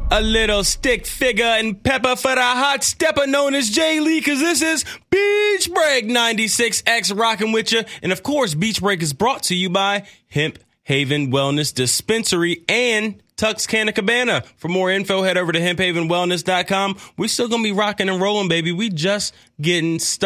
A little stick figure and pepper for the hot stepper known as Jay Lee, because this is Beach Break 96X rocking with you. And of course, Beach Break is brought to you by Hemp Haven Wellness Dispensary and Tuxcana Cabana. For more info, head over to hemphavenwellness.com. We're still going to be rocking and rolling, baby. We just getting started.